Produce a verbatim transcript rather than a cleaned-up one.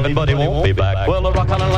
leaving, but he won't be back. Well, the rock